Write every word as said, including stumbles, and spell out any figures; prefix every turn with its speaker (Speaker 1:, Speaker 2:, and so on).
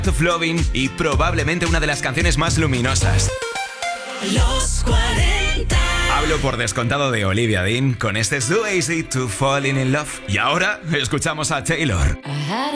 Speaker 1: of Loving y probablemente una de las canciones más luminosas.
Speaker 2: Los cuarenta.
Speaker 1: Hablo por descontado de Olivia Dean con este So Easy to Falling in Love. Y ahora escuchamos a Taylor.